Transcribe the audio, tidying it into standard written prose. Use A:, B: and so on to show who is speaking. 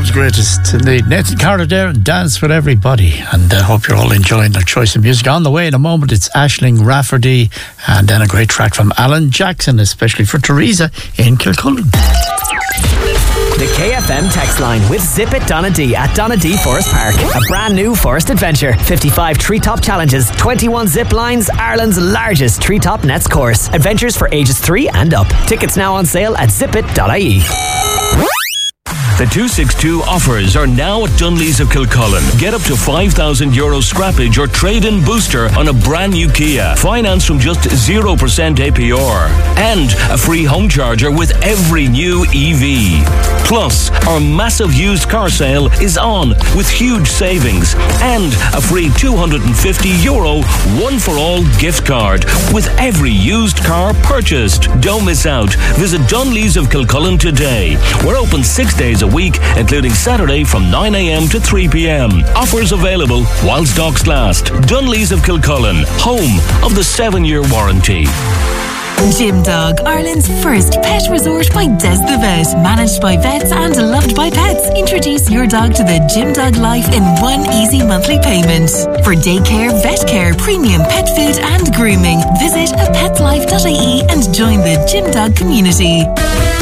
A: Club's greatest indeed. Nathan Carter there and Dance With Everybody. And I hope you're all enjoying their choice of music. On the way in a moment, it's Aisling Rafferty and then a great track from Alan Jackson, especially for Teresa in Kilcullen.
B: The KFM text line with Zip It Donna D at Donna D Forest Park. A brand new forest adventure. 55 treetop challenges, 21 zip lines, Ireland's largest treetop nets course. Adventures for ages 3 and up. Tickets now on sale at zipit.ie.
C: The 262 offers are now at Dunlees of Kilcullen. Get up to €5,000 scrappage or trade-in booster on a brand new Kia. Finance from just 0% APR. And a free home charger with every new EV. Plus, our massive used car sale is on with huge savings. And a free €250 one-for-all gift card with every used car purchased. Don't miss out. Visit Dunlees of Kilcullen today. We're open 6 days a week, including Saturday from 9 a.m. to 3 p.m. Offers available while stocks last. Dunlees of Kilcullen, home of the 7-year warranty.
D: Gym Dog, Ireland's first pet resort by Des the Vet. Managed by vets and loved by pets. Introduce your dog to the Gym Dog life in one easy monthly payment. For daycare, vet care, premium pet food and grooming, visit apetlife.ie and join the Gym Dog community.